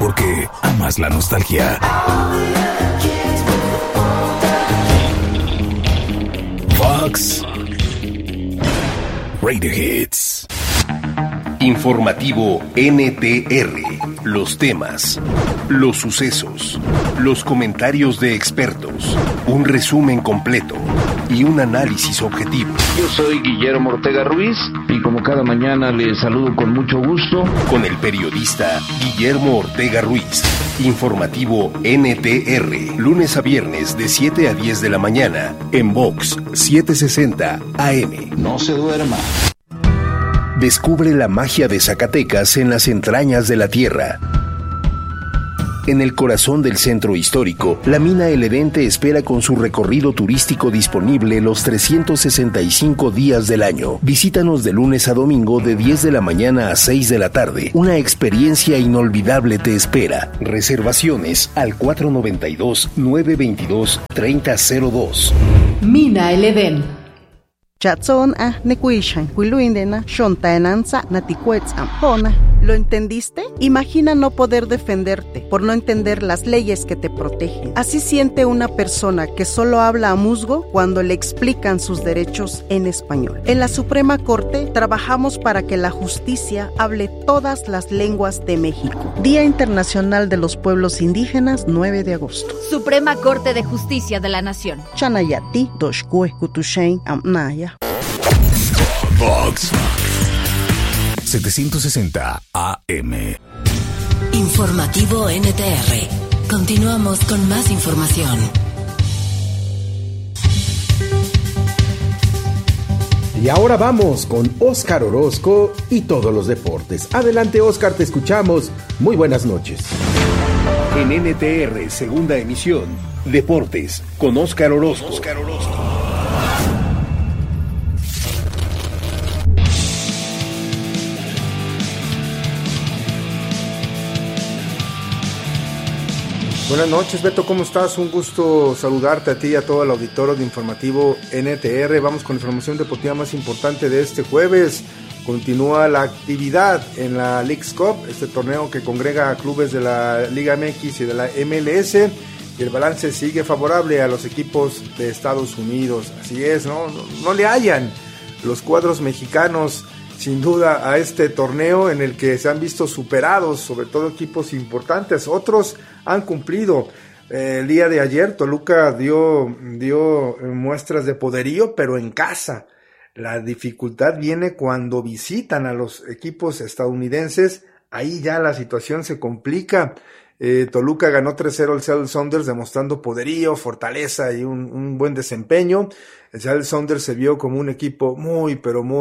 porque amas la nostalgia. Fox Radio Hits. Informativo NTR. Los temas, los sucesos, los comentarios de expertos, un resumen completo y un análisis objetivo. Yo soy Guillermo Ortega Ruiz y como cada mañana les saludo con mucho gusto. Con el periodista Guillermo Ortega Ruiz. Informativo NTR. Lunes a viernes de 7 a 10 de la mañana en Vox 760 AM. No se duerma. Descubre la magia de Zacatecas en las entrañas de la tierra. En el corazón del centro histórico, la mina El Edén te espera con su recorrido turístico disponible los 365 días del año. Visítanos de lunes a domingo de 10 de la mañana a 6 de la tarde. Una experiencia inolvidable te espera. Reservaciones al 492-922-3002. Mina El Edén. Chatson nekuishan kuiluindena shontaenanza natikuetzam hona. ¿Lo entendiste? Imagina no poder defenderte por no entender las leyes que te protegen. Así siente una persona que solo habla a musgo cuando le explican sus derechos en español. En la Suprema Corte trabajamos para que la justicia hable todas las lenguas de México. Día Internacional de los Pueblos Indígenas, 9 de agosto. Suprema Corte de Justicia de la Nación. Chanayati, Doshkue, Kutushain, Amnaya. Vox 760 AM. Informativo NTR. Continuamos con más información. Y ahora vamos con Óscar Orozco y todos los deportes. Adelante, Óscar, te escuchamos. Muy buenas noches. En NTR, segunda emisión, Deportes, con Óscar Orozco. Buenas noches, Beto, ¿cómo estás? Un gusto saludarte a ti y a todo el auditorio de Informativo NTR. Vamos con la información deportiva más importante de este jueves. Continúa la actividad en la Leagues Cup, este torneo que congrega a clubes de la Liga MX y de la MLS, y el balance sigue favorable a los equipos de Estados Unidos. Así es, no le hallan los cuadros mexicanos sin duda a este torneo en el que se han visto superados, sobre todo equipos importantes. Otros han cumplido. El día de ayer Toluca dio muestras de poderío, pero en casa. La dificultad viene cuando visitan a los equipos estadounidenses. Ahí ya la situación se complica. Toluca ganó 3-0 al Seattle Sounders, demostrando poderío, fortaleza y un buen desempeño. El Seattle Sounders se vio como un equipo muy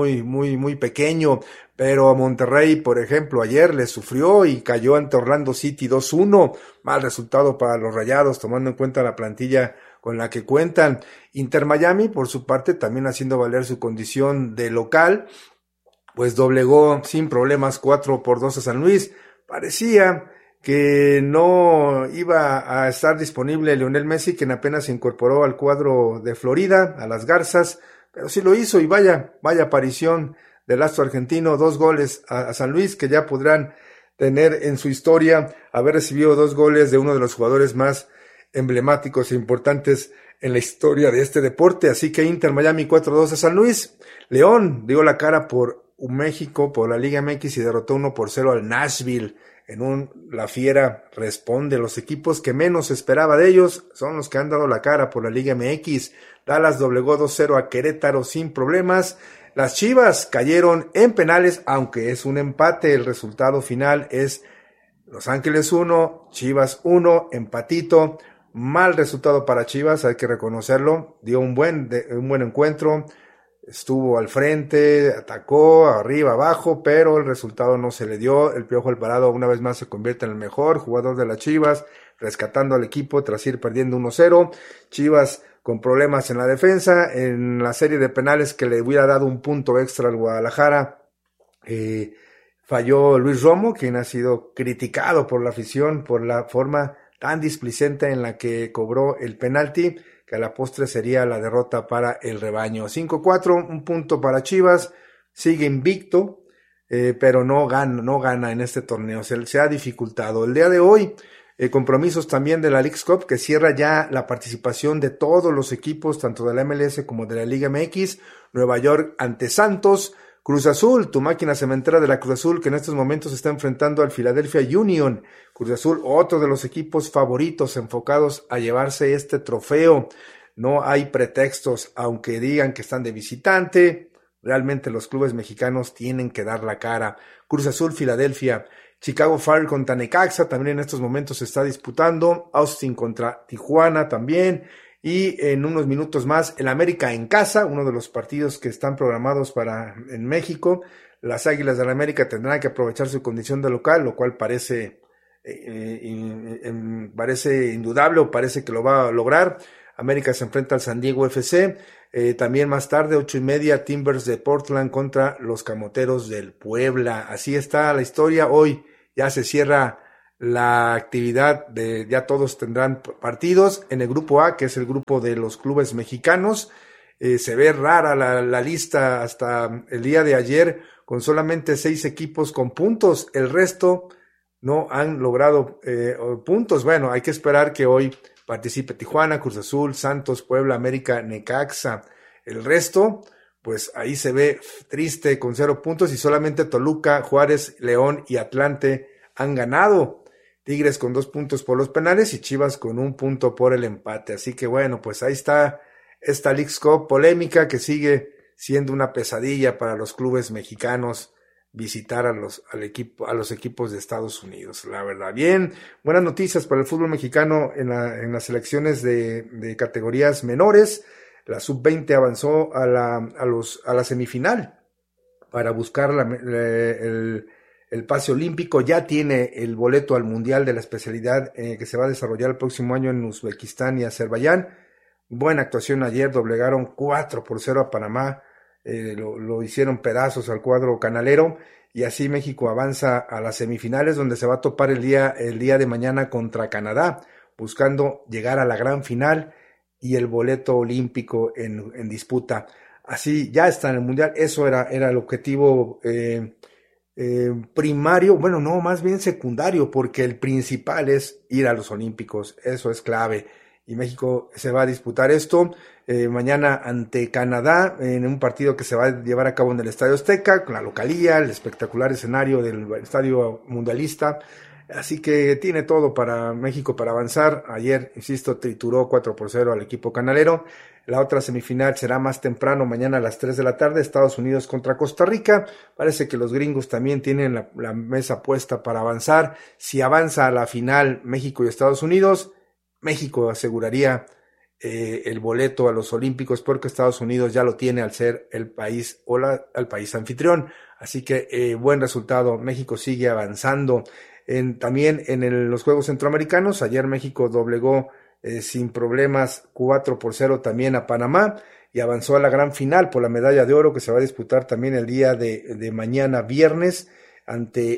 pequeño, pero a Monterrey, por ejemplo, ayer le sufrió y cayó ante Orlando City 2-1. Mal resultado para los Rayados, tomando en cuenta la plantilla con la que cuentan. Inter Miami, por su parte, también haciendo valer su condición de local, pues doblegó sin problemas 4-2 a San Luis. Parecía que no iba a estar disponible Lionel Messi, quien apenas se incorporó al cuadro de Florida, a las Garzas, pero sí lo hizo, y vaya aparición del astro argentino, 2 goles a San Luis, que ya podrán tener en su historia haber recibido 2 goles de uno de los jugadores más emblemáticos e importantes en la historia de este deporte. Así que Inter Miami 4-2 a San Luis. León dio la cara por México, por la Liga MX, y derrotó 1-0 al Nashville. La Fiera responde. Los equipos que menos esperaba de ellos son los que han dado la cara por la Liga MX. Dallas doblegó 2-0 a Querétaro sin problemas. Las Chivas cayeron en penales, aunque es un empate. El resultado final es Los Ángeles 1, Chivas 1, empatito. Mal resultado para Chivas, hay que reconocerlo. Dio un buen encuentro. Estuvo al frente, atacó arriba, abajo, pero el resultado no se le dio. El Piojo Alvarado una vez más se convierte en el mejor jugador de las Chivas, rescatando al equipo tras ir perdiendo 1-0. Chivas con problemas en la defensa, en la serie de penales que le hubiera dado un punto extra al Guadalajara. Falló Luis Romo, quien ha sido criticado por la afición por la forma tan displicente en la que cobró el penalti, que a la postre sería la derrota para el rebaño. 5-4, un punto para Chivas, sigue invicto pero no gana en este torneo, se ha dificultado. El día de hoy, compromisos también de la Leagues Cup, que cierra ya la participación de todos los equipos, tanto de la MLS como de la Liga MX. Nueva York ante Santos. Cruz Azul, tu máquina cementera de la Cruz Azul, que en estos momentos está enfrentando al Philadelphia Union. Cruz Azul, otro de los equipos favoritos enfocados a llevarse este trofeo. No hay pretextos, aunque digan que están de visitante. Realmente los clubes mexicanos tienen que dar la cara. Cruz Azul, Filadelfia. Chicago Fire contra Necaxa, también en estos momentos se está disputando. Austin contra Tijuana también. Y en unos minutos más, el América en casa, uno de los partidos que están programados en México. Las Águilas del América tendrán que aprovechar su condición de local, lo cual parece indudable, o parece que lo va a lograr. América se enfrenta al San Diego FC. También más tarde, 8:30, Timbers de Portland contra los Camoteros del Puebla. Así está la historia. Hoy ya se cierra la actividad ya todos tendrán partidos. En el grupo A, que es el grupo de los clubes mexicanos, se ve rara la lista hasta el día de ayer, con solamente 6 equipos con puntos. El resto no han logrado puntos. Bueno, hay que esperar que hoy participe Tijuana, Cruz Azul, Santos, Puebla, América, Necaxa. El resto, pues ahí se ve triste con 0 puntos, y solamente Toluca, Juárez, León y Atlante han ganado. Tigres con 2 puntos por los penales y Chivas con 1 punto por el empate. Así que bueno, pues ahí está esta Leagues Cup polémica, que sigue siendo una pesadilla para los clubes mexicanos visitar a los equipos de Estados Unidos. La verdad, bien, buenas noticias para el fútbol mexicano en las selecciones de categorías menores. La sub-20 avanzó a la semifinal para buscar el pase olímpico. Ya tiene el boleto al mundial de la especialidad que se va a desarrollar el próximo año en Uzbekistán y Azerbaiyán. Buena actuación ayer, doblegaron 4-0 a Panamá, lo hicieron pedazos al cuadro canalero, y así México avanza a las semifinales, donde se va a topar el día de mañana contra Canadá, buscando llegar a la gran final y el boleto olímpico en disputa. Así ya está en el mundial. Eso era el objetivo primario, bueno, no, más bien secundario, porque el principal es ir a los olímpicos. Eso es clave, y México se va a disputar esto mañana ante Canadá, en un partido que se va a llevar a cabo en el Estadio Azteca, con la localía, el espectacular escenario del Estadio Mundialista. Así que tiene todo para México para avanzar. Ayer, insisto, trituró 4-0 al equipo canalero. La otra semifinal será más temprano, mañana a las 3 de la tarde, Estados Unidos contra Costa Rica. Parece que los gringos también tienen la mesa puesta para avanzar. Si avanza a la final México y Estados Unidos, México aseguraría el boleto a los Olímpicos, porque Estados Unidos ya lo tiene al ser el país al país anfitrión. Así que buen resultado, México sigue avanzando. También en los Juegos Centroamericanos, ayer México doblegó sin problemas 4-0 también a Panamá, y avanzó a la gran final por la medalla de oro, que se va a disputar también el día de mañana viernes ante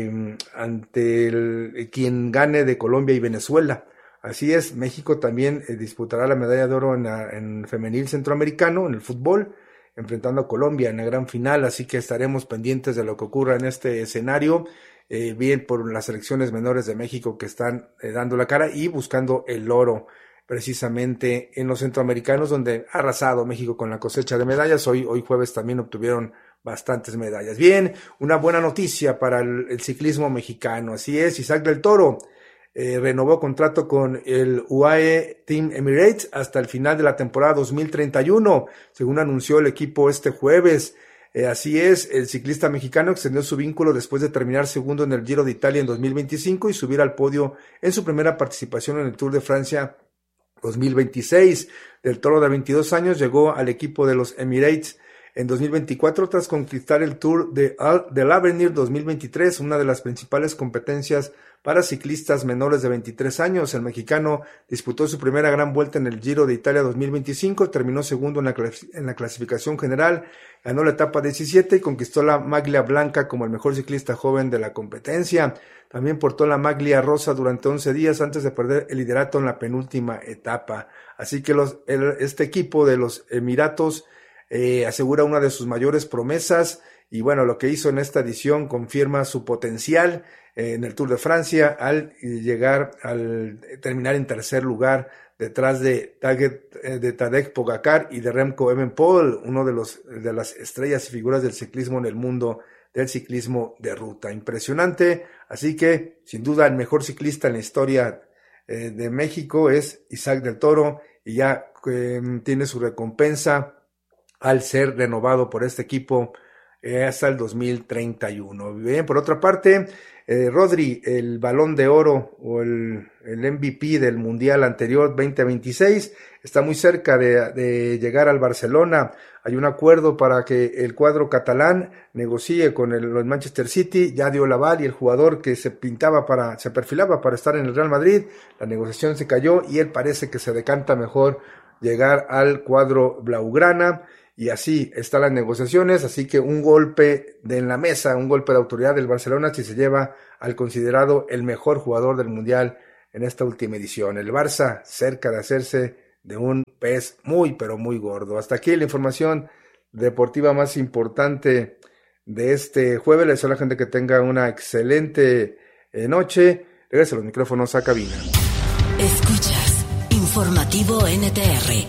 quien gane de Colombia y Venezuela. Así es, México también disputará la medalla de oro en femenil centroamericano, en el fútbol, enfrentando a Colombia en la gran final. Así que estaremos pendientes de lo que ocurra en este escenario, bien por las selecciones menores de México que están dando la cara y buscando el oro precisamente en los centroamericanos, donde ha arrasado México con la cosecha de medallas. Hoy jueves también obtuvieron bastantes medallas. Bien, una buena noticia para el ciclismo mexicano. Así es, Isaac del Toro renovó contrato con el UAE Team Emirates hasta el final de la temporada 2031, según anunció el equipo este jueves. Así es, el ciclista mexicano extendió su vínculo después de terminar segundo en el Giro de Italia en 2025 y subir al podio en su primera participación en el Tour de Francia 2026. Del Toro, de 22 años, llegó al equipo de los Emirates en 2024 tras conquistar el Tour del Avenir 2023, una de las principales competencias para ciclistas menores de 23 años. El mexicano disputó su primera gran vuelta en el Giro de Italia 2025, terminó segundo en la clasificación general, ganó la etapa 17 y conquistó la maglia blanca como el mejor ciclista joven de la competencia. También portó la maglia rosa durante 11 días antes de perder el liderato en la penúltima etapa. Así que este equipo de los Emiratos asegura una de sus mayores promesas, y bueno, lo que hizo en esta edición confirma su potencial en el Tour de Francia al terminar en tercer lugar detrás de Tadej Pogacar y de Remco Evenepoel, uno de las estrellas y figuras del ciclismo en el mundo del ciclismo de ruta. Impresionante, así que sin duda el mejor ciclista en la historia de México es Isaac del Toro, y ya tiene su recompensa al ser renovado por este equipo hasta el 2031. Bien, por otra parte, Rodri, el Balón de Oro o el MVP del Mundial anterior 2026, está muy cerca de llegar al Barcelona. Hay un acuerdo para que el cuadro catalán negocie con el Manchester City, ya dio el aval, y el jugador que se perfilaba para estar en el Real Madrid, la negociación se cayó y él parece que se decanta mejor llegar al cuadro blaugrana, y así están las negociaciones. Así que un golpe en la mesa, un golpe de autoridad del Barcelona si se lleva al considerado el mejor jugador del Mundial en esta última edición. El Barça cerca de hacerse de un pez muy pero muy gordo. Hasta aquí la información deportiva más importante de este jueves. Les deseo a la gente que tenga una excelente noche. Regreso los micrófonos a cabina. Escuchas Informativo NTR.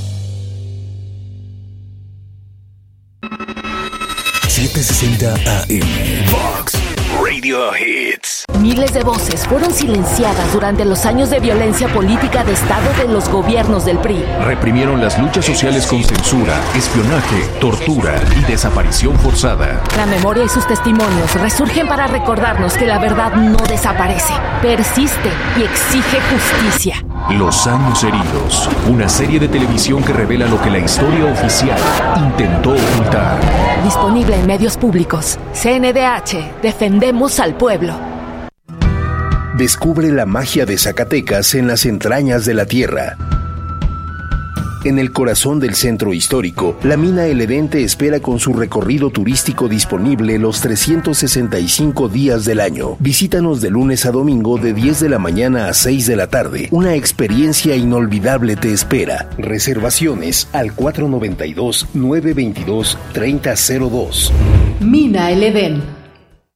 760 AM. Vox Radio Hits. Miles de voces fueron silenciadas durante los años de violencia política de Estado de los gobiernos del PRI. Reprimieron las luchas sociales con censura, espionaje, tortura y desaparición forzada. La memoria y sus testimonios resurgen para recordarnos que la verdad no desaparece, persiste y exige justicia. Los años heridos, una serie de televisión que revela lo que la historia oficial intentó ocultar. Disponible en medios públicos. CNDH, defendemos al pueblo. Descubre la magia de Zacatecas en las entrañas de la tierra. En el corazón del centro histórico, la mina El Edén te espera con su recorrido turístico disponible los 365 días del año. Visítanos de lunes a domingo de 10 de la mañana a 6 de la tarde. Una experiencia inolvidable te espera. Reservaciones al 492-922-3002. Mina El Edén.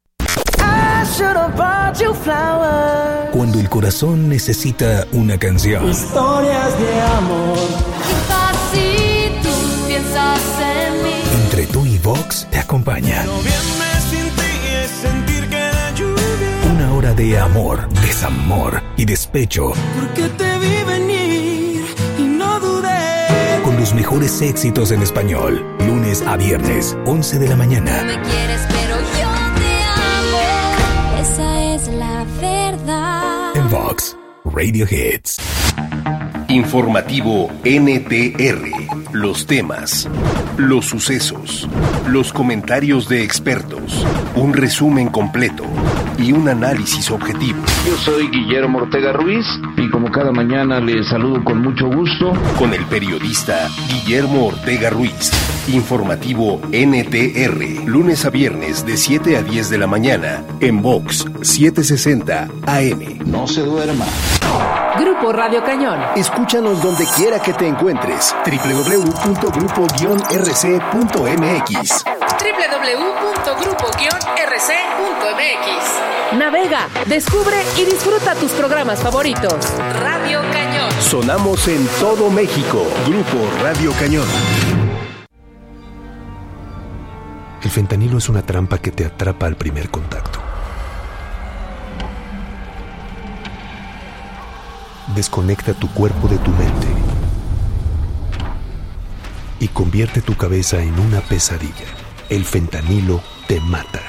Cuando el corazón necesita una canción. Historias de amor. Si tú piensas en mí. Entre tú y Vox te acompaña. Noviembre sin ti es sentir que la lluvia. Una hora de amor, desamor y despecho. Porque te vi venir y no dudé. Con los mejores éxitos en español. Lunes a viernes, 11 de la mañana. No me quieres, pero yo te amo. Esa es la verdad. En Vox Radio Hits. Informativo NTR. Los temas, los sucesos, los comentarios de expertos, un resumen completo y un análisis objetivo. Yo soy Guillermo Ortega Ruiz y como cada mañana les saludo con mucho gusto. Con el periodista Guillermo Ortega Ruiz. Informativo NTR. Lunes a viernes de 7 a 10 de la mañana en Vox 760 AM. No se duerma. Grupo Radio Cañón. Escúchanos donde quiera que te encuentres. www.grupo-rc.mx. www.grupo-rc.mx. Navega, descubre y disfruta tus programas favoritos. Radio Cañón. Sonamos en todo México. Grupo Radio Cañón. El fentanilo es una trampa que te atrapa al primer contacto. Desconecta tu cuerpo de tu mente y convierte tu cabeza en una pesadilla. El fentanilo te mata.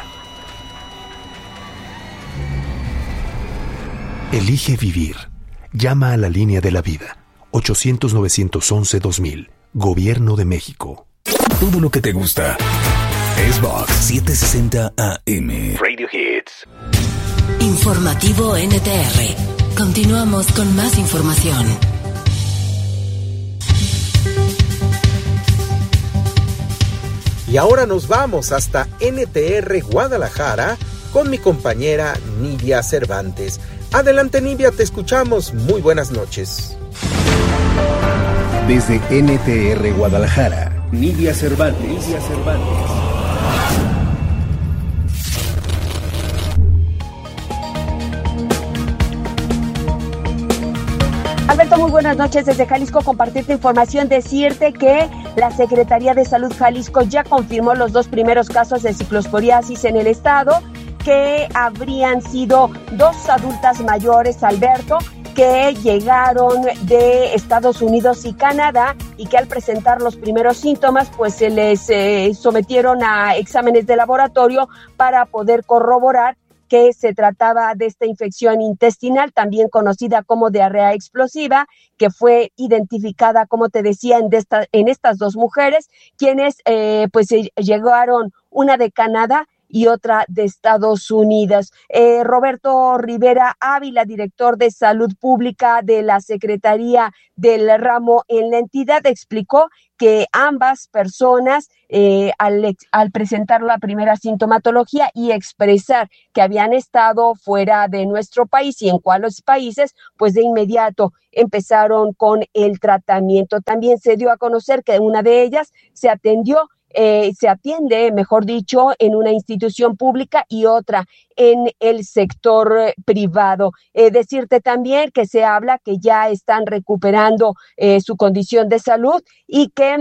Elige vivir. Llama a la línea de la vida. 800-911-2000. Gobierno de México. Todo lo que te gusta es Vox 760 AM. Radio Hits. Informativo NTR. Continuamos con más información. Y ahora nos vamos hasta NTR Guadalajara con mi compañera Nidia Cervantes. Adelante, Nidia, te escuchamos. Muy buenas noches. Desde NTR Guadalajara, Nidia Cervantes. muy buenas noches desde Jalisco. Compartirte información, decirte que la Secretaría de Salud Jalisco ya confirmó los 2 primeros casos de ciclosporiasis en el estado, que habrían sido 2 adultas mayores, Alberto, que llegaron de Estados Unidos y Canadá y que al presentar los primeros síntomas, pues se les sometieron a exámenes de laboratorio para poder corroborar que se trataba de esta infección intestinal, también conocida como diarrea explosiva, que fue identificada, como te decía, en estas 2 mujeres, quienes pues llegaron, una de Canadá y otra de Estados Unidos. Roberto Rivera Ávila, director de Salud Pública de la Secretaría del Ramo en la entidad, explicó que ambas personas, al presentar la primera sintomatología y expresar que habían estado fuera de nuestro país y en cuáles países, pues de inmediato empezaron con el tratamiento. También se dio a conocer que una de ellas se atiende, mejor dicho, en una institución pública y otra en el sector privado. Decirte también que se habla que ya están recuperando su condición de salud y que